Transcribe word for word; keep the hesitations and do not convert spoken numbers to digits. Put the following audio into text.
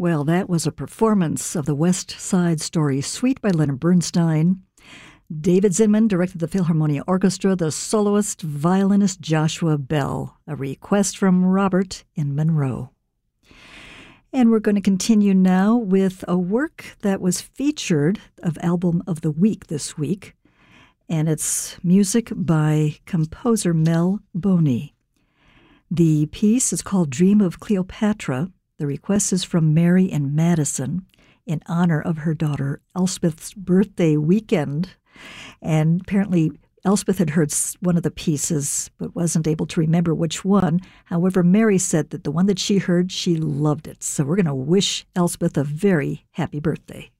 Well, that was a performance of the West Side Story Suite by Leonard Bernstein. David Zinman directed the Philharmonia Orchestra, the soloist, violinist Joshua Bell, a request from Robert in Monroe. And we're going to continue now with a work that was featured of Album of the Week this week, and it's music by composer Mel Boney. The piece is called Dream of Cleopatra. The request is from Mary in Madison in honor of her daughter Elspeth's birthday weekend. And apparently Elspeth had heard one of the pieces but wasn't able to remember which one. However, Mary said that the one that she heard, she loved it. So we're going to wish Elspeth a very happy birthday.